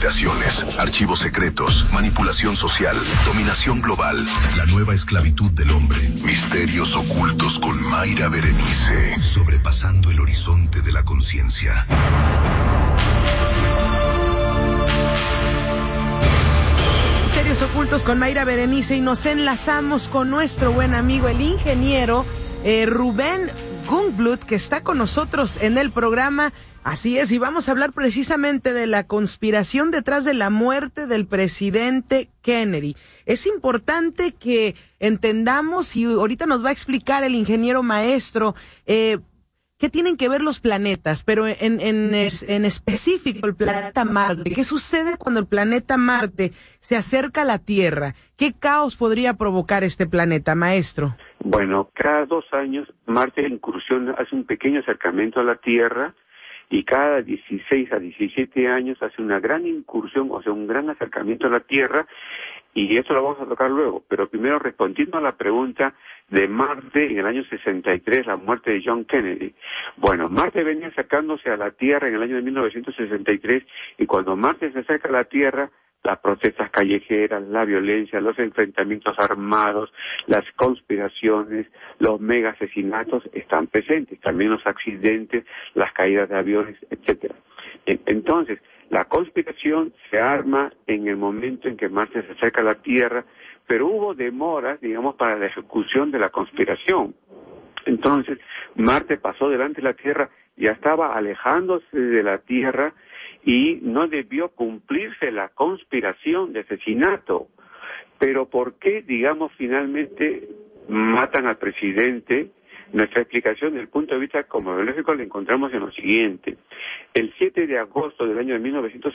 conspiraciones, archivos secretos, manipulación social, dominación global, la nueva esclavitud del hombre, misterios ocultos con Mayra Berenice, sobrepasando el horizonte de la conciencia. Misterios ocultos con Mayra Berenice, y nos enlazamos con nuestro buen amigo, el ingeniero Rubén Gungblut, que está con nosotros en el programa. Así es, y vamos a hablar precisamente de la conspiración detrás de la muerte del presidente Kennedy. Es importante que entendamos, y ahorita nos va a explicar el ingeniero maestro, qué tienen que ver los planetas, pero en específico el planeta Marte. ¿Qué sucede cuando el planeta Marte se acerca a la Tierra? ¿Qué caos podría provocar este planeta, maestro? Bueno, cada 2 años Marte incursiona, hace un pequeño acercamiento a la Tierra, y cada 16 a 17 años hace una gran incursión, o sea, un gran acercamiento a la Tierra, y esto lo vamos a tocar luego. Pero primero, respondiendo a la pregunta de Marte en el año 63, la muerte de John Kennedy. Bueno, Marte venía acercándose a la Tierra en el año de 1963, y cuando Marte se acerca a la Tierra, las protestas callejeras, la violencia, los enfrentamientos armados, las conspiraciones, los mega asesinatos están presentes, también los accidentes, las caídas de aviones, etcétera. Entonces, la conspiración se arma en el momento en que Marte se acerca a la Tierra, pero hubo demoras, digamos, para la ejecución de la conspiración. Entonces, Marte pasó delante de la Tierra, ya estaba alejándose de la Tierra, y no debió cumplirse la conspiración de asesinato. Pero ¿por qué, digamos, finalmente matan al presidente? Nuestra explicación desde el punto de vista cosmológico la encontramos en lo siguiente. El 7 de agosto del año de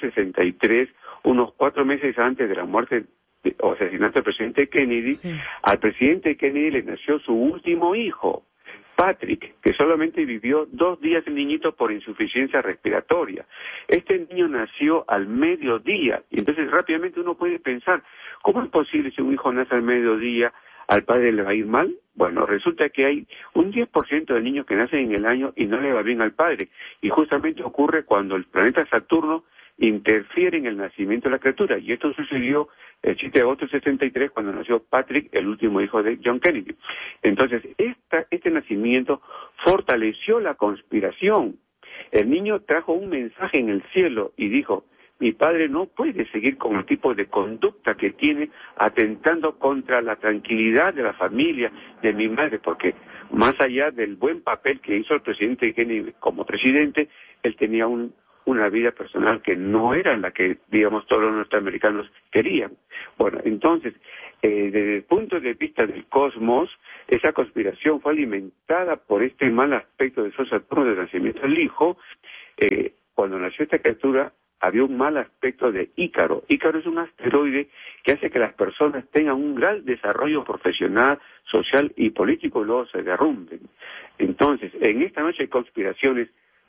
1963, unos 4 meses antes de la muerte o asesinato del presidente Kennedy, sí, al presidente Kennedy le nació su último hijo, Patrick, que solamente vivió 2 días el niñito por insuficiencia respiratoria. Este niño nació al mediodía, y entonces rápidamente uno puede pensar, ¿cómo es posible si un hijo nace al mediodía, al padre le va a ir mal? Bueno, resulta que hay un 10% de niños que nacen en el año y no le va bien al padre, y justamente ocurre cuando el planeta Saturno interfiere en el nacimiento de la criatura, y esto sucedió el 7 de agosto del 63, cuando nació Patrick, el último hijo de John Kennedy. Entonces, este nacimiento fortaleció la conspiración. El niño trajo un mensaje en el cielo y dijo, mi padre no puede seguir con el tipo de conducta que tiene, atentando contra la tranquilidad de la familia, de mi madre, porque más allá del buen papel que hizo el presidente Kennedy como presidente, él tenía una vida personal que no era la que, digamos, todos los norteamericanos querían. Bueno, entonces, desde el punto de vista del cosmos, esa conspiración fue alimentada por este mal aspecto de Saturno del nacimiento del hijo. Cuando nació esta criatura, había un mal aspecto de Ícaro. Ícaro es un asteroide que hace que las personas tengan un gran desarrollo profesional, social y político, y luego se derrumben. Entonces, en esta noche de conspiraciones,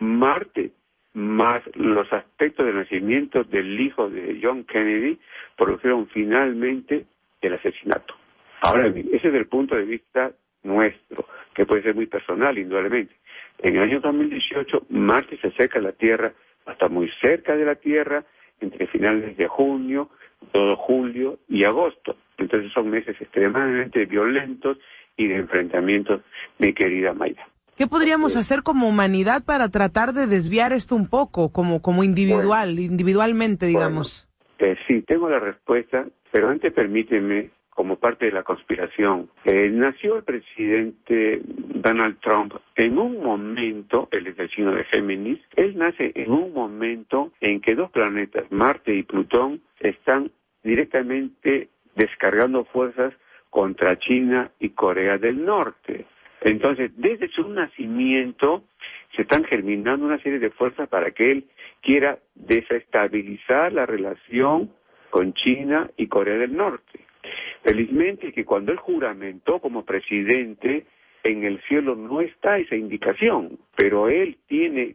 Marte más los aspectos del nacimiento del hijo de John Kennedy produjeron finalmente el asesinato. Ahora bien, ese es el punto de vista nuestro, que puede ser muy personal, indudablemente. En el año 2018, Marte se acerca a la Tierra, hasta muy cerca de la Tierra, entre finales de junio, todo julio y agosto. Entonces son meses extremadamente violentos y de enfrentamientos, mi querida Mayra. ¿Qué podríamos hacer como humanidad para tratar de desviar esto un poco, como individualmente, digamos? Sí, tengo la respuesta, pero antes permíteme, como parte de la conspiración, nació el presidente Donald Trump en un momento, él es del signo de Géminis, él nace en un momento en que 2 planetas, Marte y Plutón, están directamente descargando fuerzas contra China y Corea del Norte. Entonces, desde su nacimiento se están germinando una serie de fuerzas para que él quiera desestabilizar la relación con China y Corea del Norte. Felizmente que cuando él juramentó como presidente, en el cielo no está esa indicación, pero él tiene,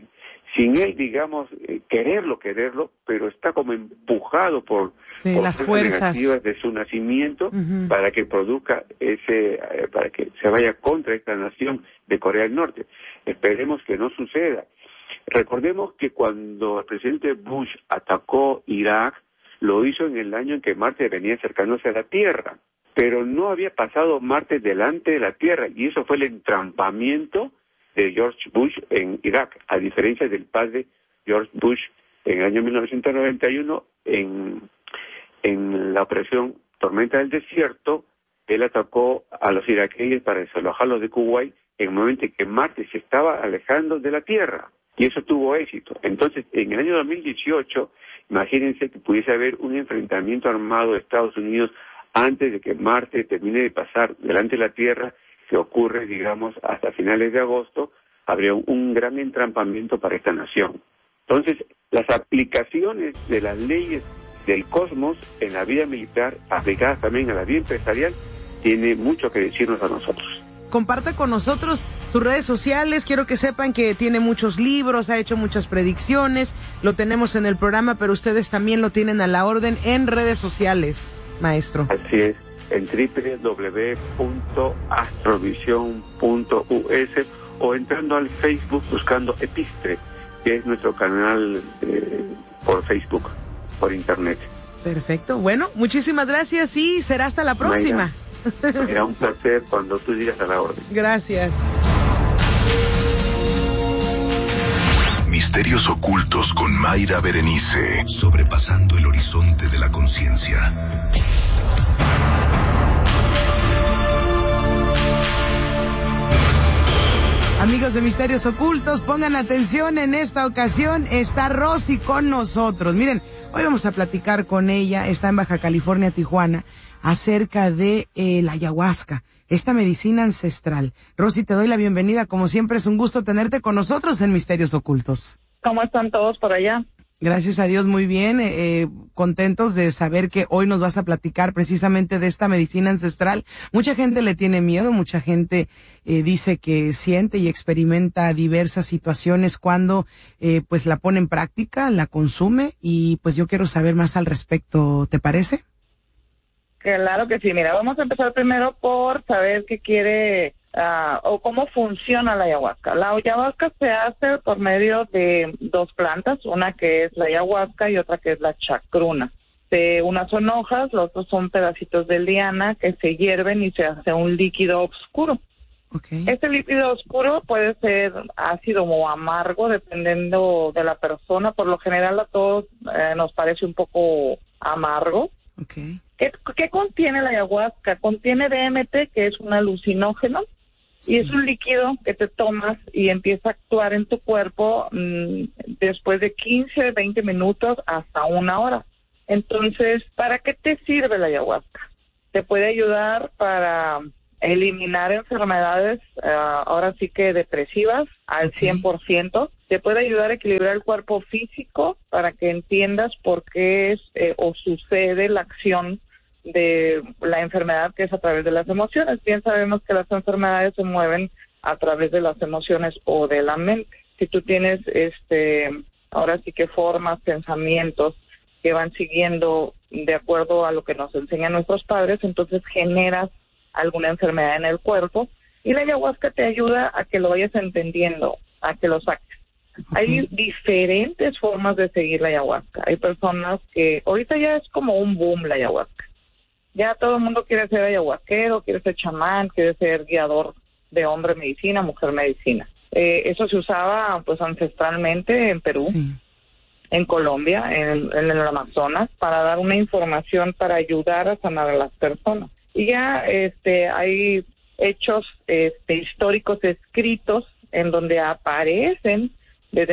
sin él, digamos, quererlo, pero está como empujado por las fuerzas negativas de su nacimiento, para que produzca para que se vaya contra esta nación de Corea del Norte. Esperemos que no suceda. Recordemos que cuando el presidente Bush atacó Irak, lo hizo en el año en que Marte venía acercándose a la Tierra, pero no había pasado Marte delante de la Tierra, y eso fue el entrampamiento de George Bush en Irak, a diferencia del padre George Bush en el año 1991 en la operación Tormenta del Desierto. Él atacó a los iraquíes para desalojarlos de Kuwait en el momento en que Marte se estaba alejando de la Tierra, y eso tuvo éxito. Entonces, en el año 2018, imagínense que pudiese haber un enfrentamiento armado de Estados Unidos antes de que Marte termine de pasar delante de la Tierra, que ocurre, digamos, hasta finales de agosto. Habría un gran entrampamiento para esta nación. Entonces, las aplicaciones de las leyes del cosmos en la vida militar, aplicadas también a la vida empresarial, tiene mucho que decirnos a nosotros. Comparta con nosotros sus redes sociales. Quiero que sepan que tiene muchos libros, ha hecho muchas predicciones, lo tenemos en el programa, pero ustedes también lo tienen a la orden en redes sociales, maestro. Así es, en www.astrovision.us o entrando al Facebook buscando Epistre, que es nuestro canal por Facebook, por internet. Perfecto, bueno, muchísimas gracias y será hasta la próxima. Será un placer cuando tú digas a la orden. Gracias. Misterios ocultos con Mayra Berenice, sobrepasando el horizonte de la conciencia. Amigos de Misterios Ocultos, pongan atención, en esta ocasión está Rosy con nosotros. Miren, hoy vamos a platicar con ella, está en Baja California, Tijuana, acerca de la ayahuasca, esta medicina ancestral. Rosy, te doy la bienvenida, como siempre es un gusto tenerte con nosotros en Misterios Ocultos. ¿Cómo están todos por allá? Gracias a Dios, muy bien, contentos de saber que hoy nos vas a platicar precisamente de esta medicina ancestral. Mucha gente le tiene miedo, mucha gente dice que siente y experimenta diversas situaciones cuando pues la pone en práctica, la consume, y pues yo quiero saber más al respecto, ¿te parece? Claro que sí. Mira, vamos a empezar primero por saber qué quiere o cómo funciona la ayahuasca. La ayahuasca se hace por medio de dos plantas, una que es la ayahuasca y otra que es la chacruna. Unas son hojas, los otros son pedacitos de liana que se hierven y se hace un líquido oscuro. Okay. Este líquido oscuro puede ser ácido o amargo dependiendo de la persona. Por lo general a todos nos parece un poco amargo. Okay. ¿Qué contiene la ayahuasca? Contiene DMT, que es un alucinógeno, sí, y es un líquido que te tomas y empieza a actuar en tu cuerpo después de 15, 20 minutos hasta 1 hora. Entonces, ¿para qué te sirve la ayahuasca? Te puede ayudar para eliminar enfermedades, ahora sí que depresivas, al 100%. Te puede ayudar a equilibrar el cuerpo físico para que entiendas por qué es o sucede la acción de la enfermedad, que es a través de las emociones. Bien sabemos que las enfermedades se mueven a través de las emociones o de la mente. Si tú tienes ahora sí que formas, pensamientos que van siguiendo de acuerdo a lo que nos enseñan nuestros padres, entonces generas alguna enfermedad en el cuerpo, y la ayahuasca te ayuda a que lo vayas entendiendo, a que lo saques. Okay. Hay diferentes formas de seguir la ayahuasca. Hay personas que ahorita ya es como un boom la ayahuasca. Ya todo el mundo quiere ser ayahuasquero, quiere ser chamán, quiere ser guiador de hombre medicina, mujer medicina. Eso se usaba pues ancestralmente en Perú, sí, en Colombia, en el Amazonas, para dar una información para ayudar a sanar a las personas. Y ya hay hechos históricos escritos en donde aparecen desde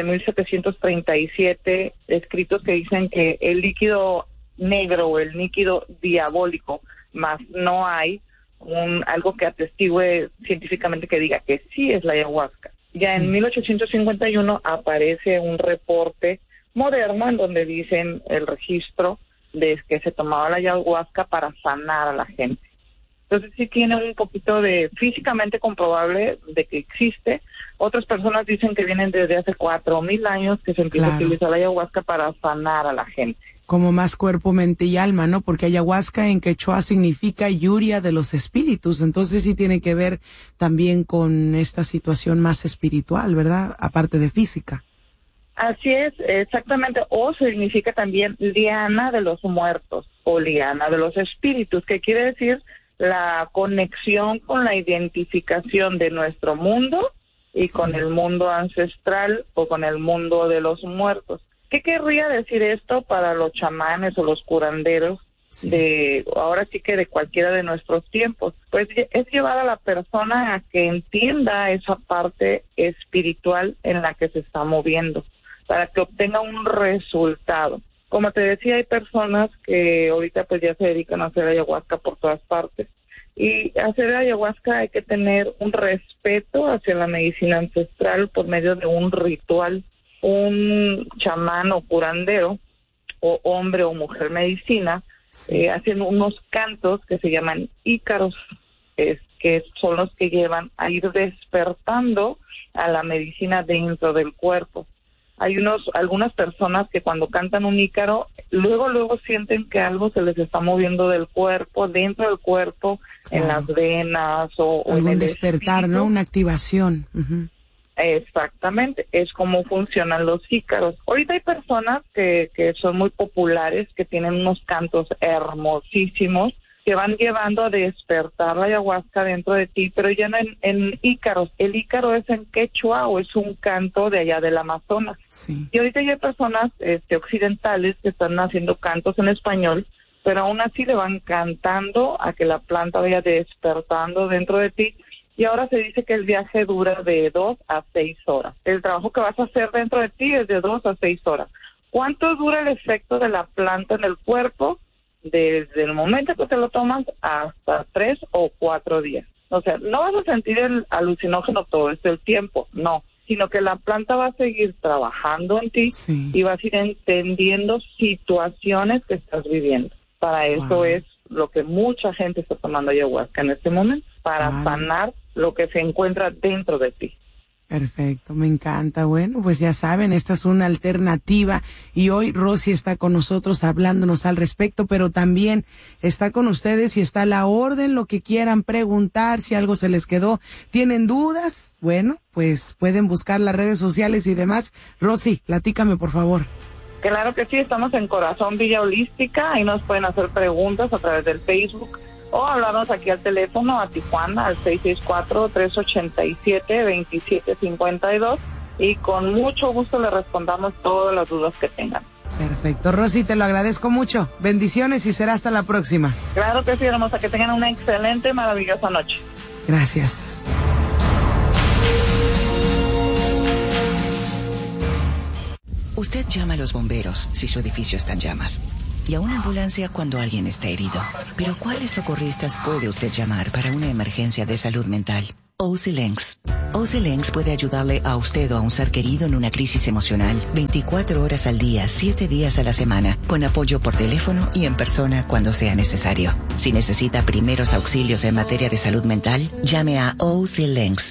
1737 escritos que dicen que el líquido negro o el líquido diabólico, más no hay algo que atestigue científicamente que diga que sí es la ayahuasca. Ya en 1851 aparece un reporte moderno en donde dicen el registro de que se tomaba la ayahuasca para sanar a la gente. Entonces sí tiene un poquito de físicamente comprobable de que existe. Otras personas dicen que vienen desde hace 4,000 años que se empieza a utilizar la ayahuasca para sanar a la gente. Como más cuerpo, mente y alma, ¿no? Porque ayahuasca en quechua significa lluvia de los espíritus, entonces sí tiene que ver también con esta situación más espiritual, ¿verdad? Aparte de física. Así es, exactamente. O significa también liana de los muertos o liana de los espíritus, que quiere decir la conexión con la identificación de nuestro mundo y con el mundo ancestral o con el mundo de los muertos. ¿Qué querría decir esto para los chamanes o los curanderos ahora sí que de cualquiera de nuestros tiempos? Pues es llevar a la persona a que entienda esa parte espiritual en la que se está moviendo, para que obtenga un resultado. Como te decía, hay personas que ahorita pues ya se dedican a hacer ayahuasca por todas partes. Y hacer ayahuasca hay que tener un respeto hacia la medicina ancestral por medio de un ritual. Un chamán o curandero, o hombre o mujer medicina, hacen unos cantos que se llaman ícaros, que son los que llevan a ir despertando a la medicina dentro del cuerpo. Hay algunas personas que cuando cantan un ícaro, luego sienten que algo se les está moviendo del cuerpo, dentro del cuerpo, en las venas o en el despertar, espíritu. ¿No? Una activación. Uh-huh. Exactamente, es como funcionan los ícaros. Ahorita hay personas que son muy populares, que tienen unos cantos hermosísimos, que van llevando a despertar la ayahuasca dentro de ti, pero ya no en ícaros. El ícaro es en quechua o es un canto de allá del Amazonas. Sí. Y ahorita ya hay personas occidentales que están haciendo cantos en español, pero aún así le van cantando a que la planta vaya despertando dentro de ti. Y ahora se dice que el viaje dura de 2 a 6 horas. El trabajo que vas a hacer dentro de ti es de 2 a 6 horas. ¿Cuánto dura el efecto de la planta en el cuerpo? Desde el momento que te lo tomas hasta 3 o 4 días. O sea, no vas a sentir el alucinógeno todo el tiempo, no, sino que la planta va a seguir trabajando en ti y vas a ir entendiendo situaciones que estás viviendo. Para eso es lo que mucha gente está tomando ayahuasca en este momento, para sanar lo que se encuentra dentro de ti. Perfecto, me encanta. Bueno, pues ya saben, esta es una alternativa y hoy Rosy está con nosotros hablándonos al respecto, pero también está con ustedes y está a la orden, lo que quieran preguntar, si algo se les quedó, tienen dudas, bueno, pues pueden buscar las redes sociales y demás. Rosy, platícame por favor. Claro que sí, estamos en Corazón Villa Holística, ahí nos pueden hacer preguntas a través del Facebook o hablarnos aquí al teléfono a Tijuana al 664-387-2752 y con mucho gusto le respondamos todas las dudas que tengan. Perfecto, Rosy, te lo agradezco mucho. Bendiciones y será hasta la próxima. Claro que sí, hermosa, que tengan una excelente, maravillosa noche. Gracias. Usted llama a los bomberos si su edificio está en llamas y a una ambulancia cuando alguien está herido. Pero ¿cuáles socorristas puede usted llamar para una emergencia de salud mental? OCLENX. OCLENX puede ayudarle a usted o a un ser querido en una crisis emocional 24 horas al día, 7 días a la semana, con apoyo por teléfono y en persona cuando sea necesario. Si necesita primeros auxilios en materia de salud mental, llame a OCLENX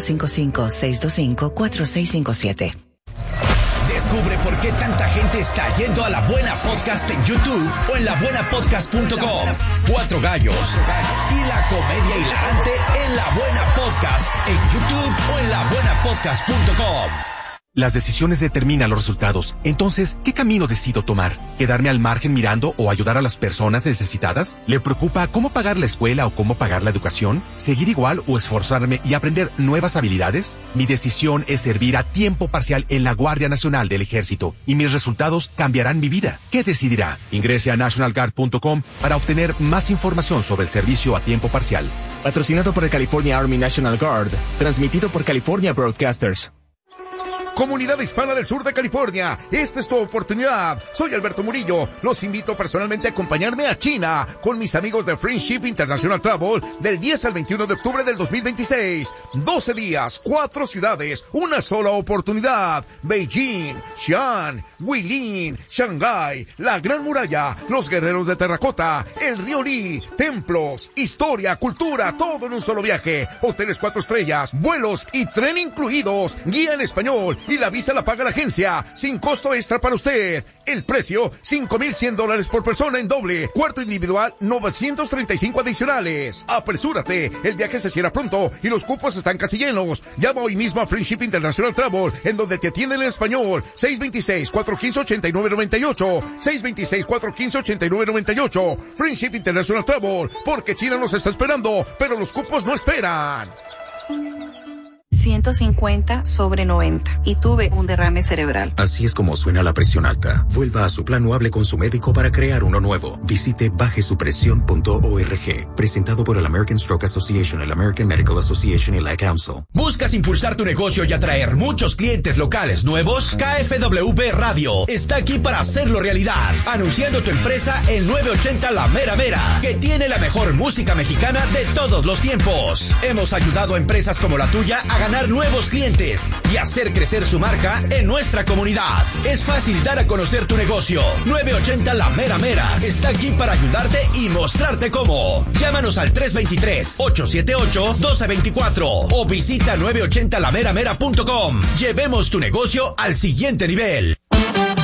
855-625-4657. Descubre por qué tanta gente está yendo a La Buena Podcast en YouTube o en labuenapodcast.com. 4 gallos y la comedia hilarante en La Buena Podcast en YouTube o en labuenapodcast.com. Las decisiones determinan los resultados. Entonces, ¿qué camino decido tomar? ¿Quedarme al margen mirando o ayudar a las personas necesitadas? ¿Le preocupa cómo pagar la escuela o cómo pagar la educación? ¿Seguir igual o esforzarme y aprender nuevas habilidades? Mi decisión es servir a tiempo parcial en la Guardia Nacional del Ejército y mis resultados cambiarán mi vida. ¿Qué decidirá? Ingrese a nationalguard.com para obtener más información sobre el servicio a tiempo parcial. Patrocinado por el California Army National Guard. Transmitido por California Broadcasters. Comunidad hispana del sur de California, esta es tu oportunidad. Soy Alberto Murillo. Los invito personalmente a acompañarme a China con mis amigos de Friendship International Travel del 10 al 21 de octubre del 2026. 12 días, 4 ciudades, una sola oportunidad. Beijing, Xi'an, Guilin, Shanghái, la Gran Muralla, los Guerreros de Terracota, el Río Lee, templos, historia, cultura, todo en un solo viaje. Hoteles 4 estrellas, vuelos y tren incluidos. Guía en español y la visa la paga la agencia, sin costo extra para usted. El precio, $5,100 por persona en doble. Cuarto individual, 935 adicionales. Apresúrate, el viaje se cierra pronto y los cupos están casi llenos. Llama hoy mismo a Friendship International Travel, en donde te atienden en español. 626-415-8998. 626-415-8998. Friendship International Travel, porque China nos está esperando, pero los cupos no esperan. 150/90 y tuve un derrame cerebral. Así es como suena la presión alta. Vuelva a su plan o hable con su médico para crear uno nuevo. Visite bajesupresión.org. Presentado por el American Stroke Association, el American Medical Association y la Council. ¿Buscas impulsar tu negocio y atraer muchos clientes locales nuevos? KFWB Radio está aquí para hacerlo realidad. Anunciando tu empresa en 980 La Mera Mera, que tiene la mejor música mexicana de todos los tiempos. Hemos ayudado a empresas como la tuya a ganar nuevos clientes y hacer crecer su marca en nuestra comunidad. Es fácil dar a conocer tu negocio. 980 La Mera Mera está aquí para ayudarte y mostrarte cómo. Llámanos al 323-878-1224 o visita 980lameramera.com. Llevemos tu negocio al siguiente nivel.